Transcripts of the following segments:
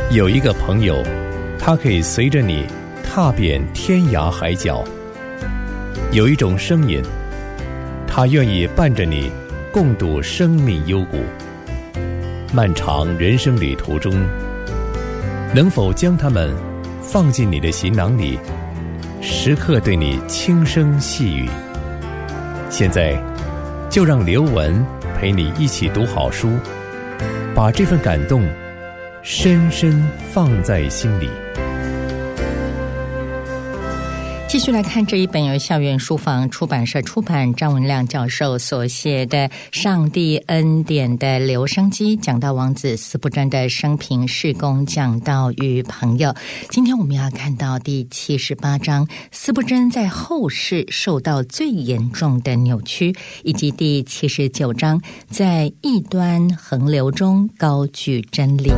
有一个朋友，他可以随着你踏遍天涯海角；有一种声音，他愿意伴着你共度生命幽谷。漫长人生旅途中，能否将他们放进你的行囊里，时刻对你轻声细语？现在就让刘文陪你一起读好书，把这份感动深深放在心里。 继续来看这一本由校园书房出版社出版，张文亮教授所写的《上帝恩典的留声机》，讲到王子司布真的生平、事工、讲道与朋友。今天我们要看到第78章，司布真在后世受到最严重的扭曲，以及第79章，在异端横流中高举真理。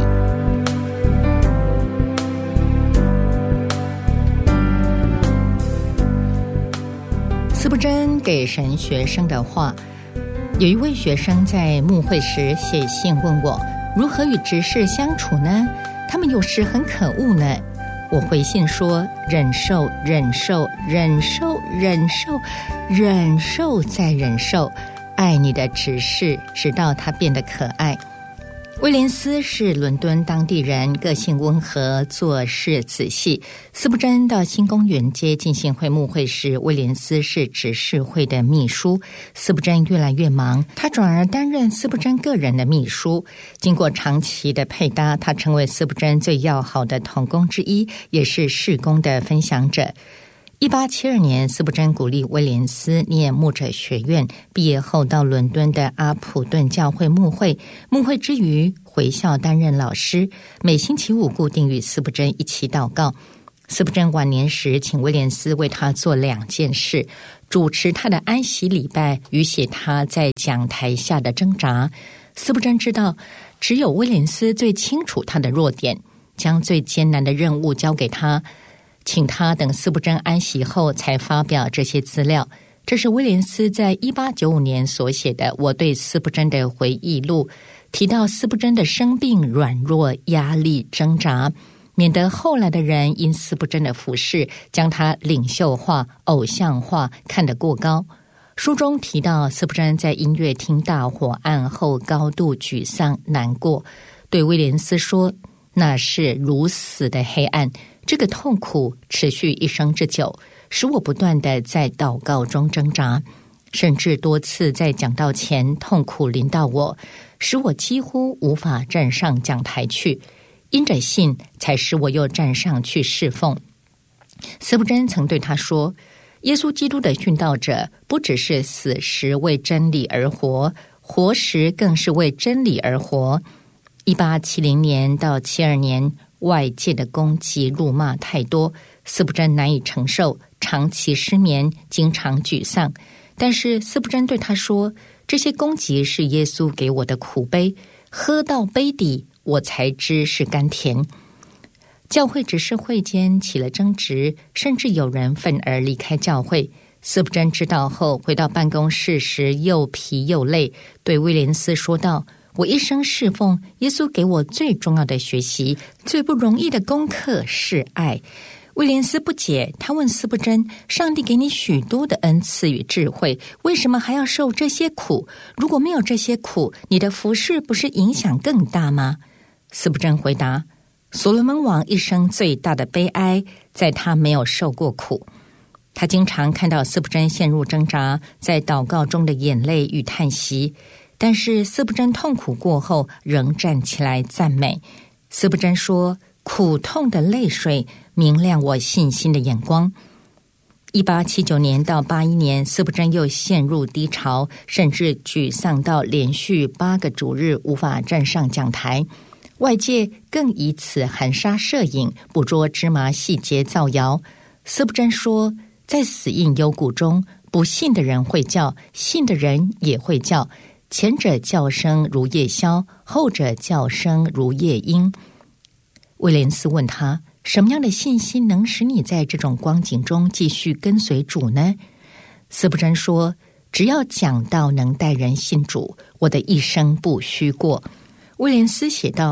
司布真给神学生的话，有一位学生在牧会时写信问我，如何与执事相处呢？他们有时很可恶呢。我回信说，忍受，忍受，忍受，忍受，忍受再忍受，爱你的执事，直到他变得可爱。威廉斯是伦敦当地人，个性温和，做事仔细。司布真到新公园街浸信会牧会时，威廉斯是执事会的秘书。司布真越来越忙，他转而担任司布真个人的秘书。经过长期的配搭，他成为司布真最要好的同工之一，也是事工的分享者。1872年，司布真鼓励威廉斯念牧者学院，毕业后到伦敦的阿普顿教会牧会，牧会之余回校担任老师，每星期五固定与司布真一起祷告。司布真晚年时，请威廉斯为他做2件事：主持他的安息礼拜与写他在讲台下的挣扎。司布真知道，只有威廉斯最清楚他的弱点，将最艰难的任务交给他，请他等司布真安息后才发表这些资料。这是威廉斯在1895年所写的《我对司布真的回忆录》，提到司布真的生病、软弱、压力、挣扎，免得后来的人因司布真的服事，将他领袖化、偶像化，看得过高。书中提到司布真在音乐厅大火案后高度沮丧难过，对威廉斯说，那是如死的黑暗，这个痛苦持续一生之久，使我不断地在祷告中挣扎，甚至多次在讲道前痛苦临到我，使我几乎无法站上讲台去，因着信才使我又站上去侍奉。司布真曾对他说，耶稣基督的殉道者不只是死时为真理而活，活时更是为真理而活。1870年到72年，外界的攻击辱骂太多，司布真难以承受，长期失眠，经常沮丧。但是司布真对他说，这些攻击是耶稣给我的苦杯，喝到杯底，我才知是甘甜。教会执事会间起了争执，甚至有人愤而离开教会。司布真知道后，回到办公室时又疲又累，对威廉斯说道，我一生侍奉，耶稣给我最重要的学习，最不容易的功课是爱。威廉斯不解，他问司布真，上帝给你许多的恩赐与智慧，为什么还要受这些苦？如果没有这些苦，你的服事不是影响更大吗？司布真回答，所罗门王一生最大的悲哀，在他没有受过苦。他经常看到司布真陷入挣扎，在祷告中的眼泪与叹息，但是司布真痛苦过后仍站起来赞美。司布真说，苦痛的泪水明亮我信心的眼光。1879年到81年，司布真又陷入低潮，甚至沮丧到连续8个主日无法站上讲台。外界更以此含沙射影，捕捉芝麻细节造谣。司布真说，在死荫幽谷中，不信的人会叫，信的人也会叫，前者叫声如夜宵，后者叫声如夜莺。威廉斯问他，什么样的信心能使你在这种光景中继续跟随主呢？司布真说，只要讲道能带人信主，我的一生不虚过。威廉斯写道，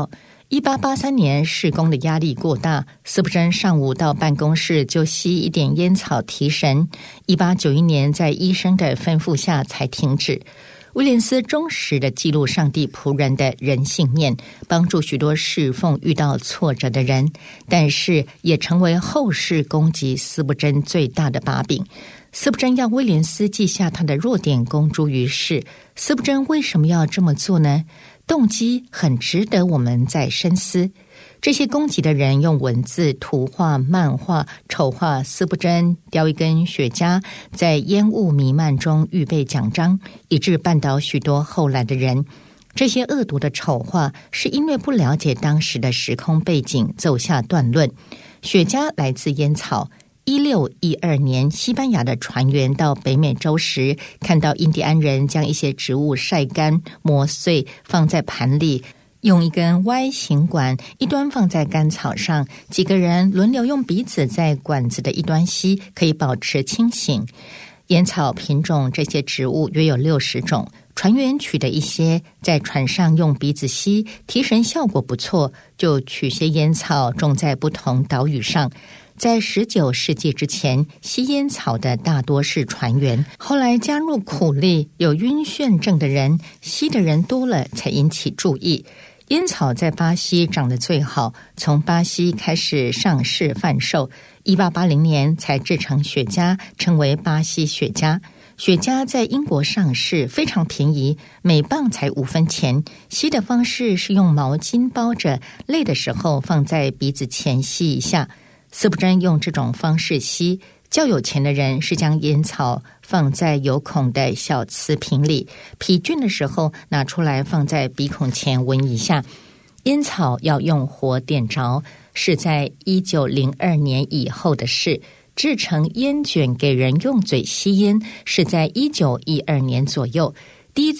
1883年施工的压力过大，斯普珍上午到办公室就吸一点烟草提神。1891年在医生的吩咐下才停止。威廉斯忠实地记录上帝仆人的人性面，帮助许多侍奉遇到挫折的人，但是也成为后世攻击斯普珍最大的把柄。斯普珍要威廉斯记下他的弱点公诸于世。斯普珍为什么要这么做呢？动机很值得我们再深思。这些攻击的人用文字、图画、漫画丑化斯普珍，叼一根雪茄，在烟雾弥漫中预备奖章，以致绊倒许多后来的人。这些恶毒的丑化是因为不了解当时的时空背景，走下断论。雪茄来自烟草。1612年，西班牙的船员到北美洲时，看到印第安人将一些植物晒干、磨碎，放在盘里，用一根 Y 形管，一端放在干草上，几个人轮流用鼻子在管子的一端吸，可以保持清醒。烟草品种这些植物约有60种，船员取得一些，在船上用鼻子吸，提神效果不错，就取些烟草种在不同岛屿上。在19世纪之前，吸烟草的大多是船员，后来加入苦力、有晕眩症的人，吸的人多了才引起注意。烟草在巴西长得最好，从巴西开始上市贩售，1880年才制成雪茄，称为巴西雪茄。雪茄在英国上市，非常便宜，每磅才5分钱。吸的方式是用毛巾包着，累的时候放在鼻子前吸一下。斯普珍用这种方式吸，较有钱的人是将烟草放在有孔的小瓷瓶里，疲倦的时候拿出来放在鼻孔前闻一下。烟草要用火点着，是在1902年以后的事。制成烟卷给人用嘴吸烟是在1912年左右。